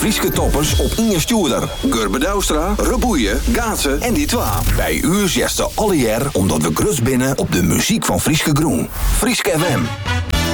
Frieske toppers op Inge Stuurder, Gurbe Douwstra, Reboeien, Gaatsen en die twa. Bij u zegt ze alle jaar omdat we grus binnen op de muziek van Frieske Groen. Frieske FM.